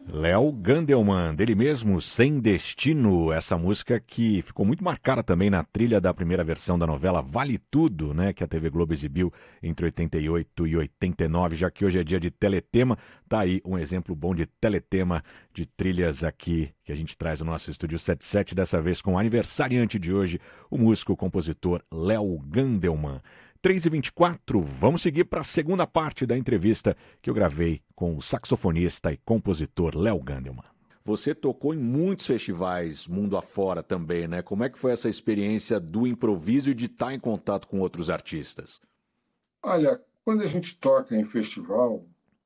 Léo Gandelman, dele mesmo, Sem Destino, essa música que ficou muito marcada também na trilha da primeira versão da novela Vale Tudo, né, que a TV Globo exibiu entre 88 e 89, já que hoje é dia de teletema, tá aí um exemplo bom de teletema de trilhas aqui que a gente traz no nosso Estúdio 77, dessa vez com o aniversariante de hoje, o músico, compositor Léo Gandelman. 3h24, vamos seguir para a segunda parte da entrevista que eu gravei com o saxofonista e compositor Léo Gandelman. Você tocou em muitos festivais mundo afora também, né? Como é que foi essa experiência do improviso e de estar em contato com outros artistas? Olha, quando a gente toca em festival,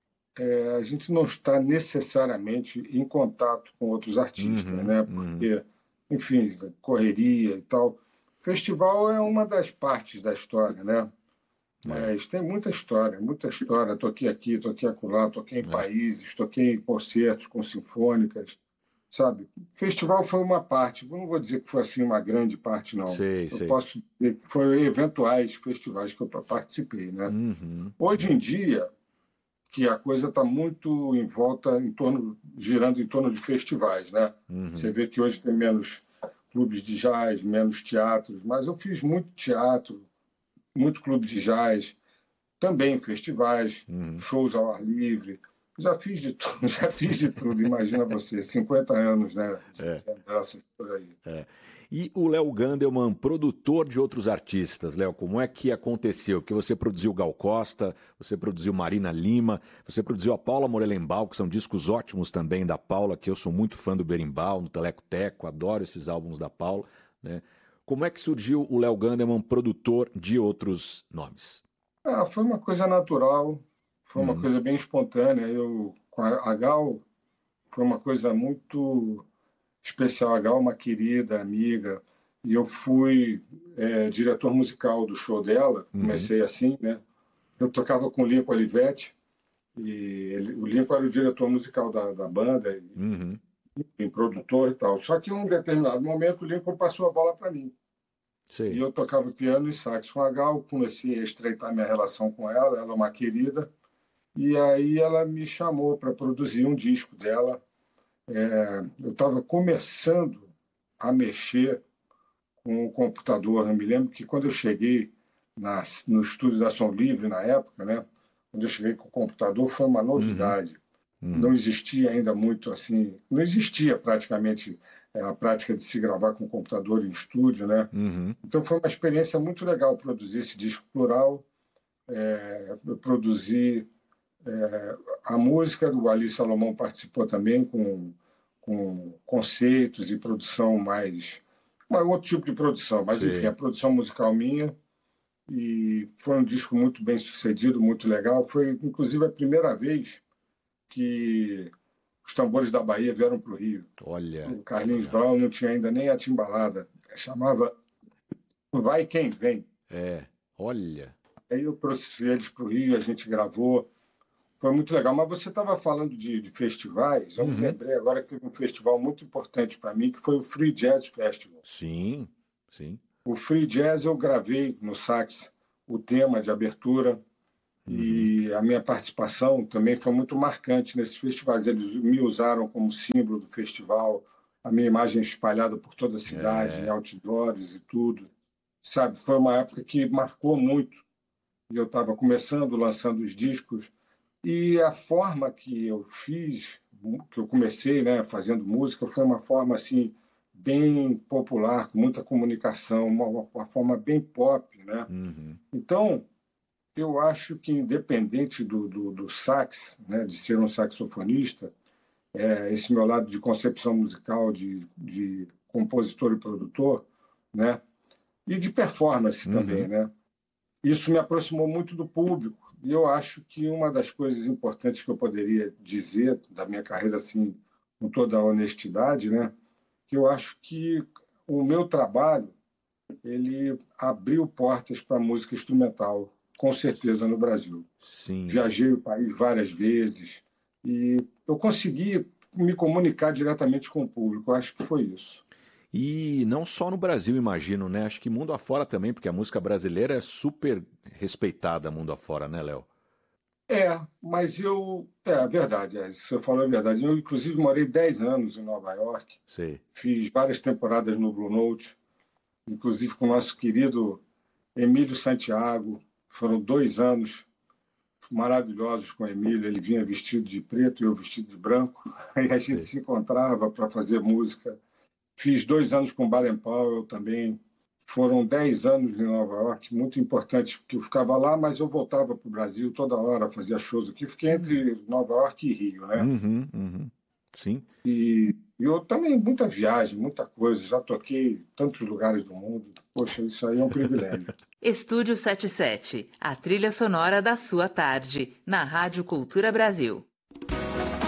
a gente não está necessariamente em contato com outros artistas, né? Porque, enfim, correria e tal. Festival é uma das partes da história, né? Mas tem muita história, muita história. Toquei aqui, toquei acolá, toquei em países, toquei em concertos com sinfônicas, sabe? Festival foi uma parte, não vou dizer que foi assim uma grande parte, não. Sei, Eu sei. posso dizer que foram eventuais festivais que eu participei, né? Hoje em dia, que a coisa está muito em volta, girando em torno de festivais, né? Você vê que hoje tem menos clubes de jazz, menos teatros, mas eu fiz muito teatro, muito clube de jazz, também festivais, shows ao ar livre. Já fiz de tudo, já fiz de tudo. Imagina você, 50 anos, né, de andança por aí. E o Léo Gandelman, produtor de outros artistas. Léo, como é que aconteceu? Que você produziu Gal Costa, você produziu Marina Lima, você produziu a Paula Morelenbaum, que são discos ótimos também da Paula, que eu sou muito fã do Berimbau, no Teleco Teco, adoro esses álbuns da Paula, né? Como é que surgiu o Léo Gandelman, produtor de outros nomes? Foi uma coisa natural, foi uma coisa bem espontânea. Eu, com a Gal, foi uma coisa muito especial. A Gal é uma querida amiga, e eu fui diretor musical do show dela. Comecei assim, né? Eu tocava com o Lincoln Olivetti, e o Lincoln era o diretor musical da banda, e produtor e tal. Só que em um determinado momento o Lincoln passou a bola para mim. E Sei. eu tocava piano e sax com a Gal, comecei a estreitar minha relação com ela, ela é uma querida, e aí ela me chamou para produzir um disco dela. Eu estava começando a mexer com o computador. Eu me lembro que quando eu cheguei no estúdio da Som Livre, na época, né, quando eu cheguei com o computador, foi uma novidade. Não existia ainda muito assim, não existia praticamente a prática de se gravar com o computador em estúdio, né? Então foi uma experiência muito legal produzir esse disco plural. Eu produzi a música do Ali Salomão, participou também com conceitos e produção mais outro tipo de produção, mas enfim, Sei. a produção musical minha. E foi um disco muito bem sucedido, muito legal. Foi inclusive a primeira vez que os Tambores da Bahia vieram para o Rio. Olha, O que Carlinhos legal. Brown não tinha ainda nem a timbalada. Chamava Vai Quem Vem. Olha. Aí eu trouxe eles para o Rio, a gente gravou. Foi muito legal. Mas você estava falando de festivais. Eu me lembrei agora que teve um festival muito importante para mim, que foi o Free Jazz Festival. Sim, sim. O Free Jazz eu gravei no sax o tema de abertura, e a minha participação também foi muito marcante nesses festivais. Eles me usaram como símbolo do festival, a minha imagem espalhada por toda a cidade, em outdoors e tudo. Sabe, foi uma época que marcou muito. E eu estava começando, lançando os discos, e a forma que eu fiz, que eu comecei, né, fazendo música, foi uma forma assim bem popular, com muita comunicação, uma forma bem pop, né? Então, eu acho que independente do sax, né, de ser um saxofonista, esse meu lado de concepção musical, de compositor e produtor, né, e de performance também, né, isso me aproximou muito do público. E eu acho que uma das coisas importantes que eu poderia dizer da minha carreira, assim, com toda a honestidade, né, que eu acho que o meu trabalho ele abriu portas para a música instrumental, com certeza, no Brasil. Sim. Viajei o país várias vezes e eu consegui me comunicar diretamente com o público. Eu acho que foi isso. E não só no Brasil, imagino, né? Acho que mundo afora também, porque a música brasileira é super respeitada mundo afora, né, Léo? Mas a verdade, você falou a verdade. Eu, inclusive, morei 10 anos em Nova York, Sei. fiz várias temporadas no Blue Note, inclusive com o nosso querido Emílio Santiago. Foram 2 anos maravilhosos com o Emílio. Ele vinha vestido de preto e eu vestido de branco. Aí a gente Sei. se encontrava para fazer música. Fiz 2 anos com Baden Powell também. Foram 10 anos em Nova York, muito importante, porque eu ficava lá, mas eu voltava para o Brasil toda hora, fazia shows aqui. Fiquei entre Nova York e Rio, né? Uhum, uhum. Sim. E eu também, muita viagem, muita coisa. Já toquei em tantos lugares do mundo. Poxa, isso aí é um privilégio. Estúdio 77, a trilha sonora da sua tarde, na Rádio Cultura Brasil.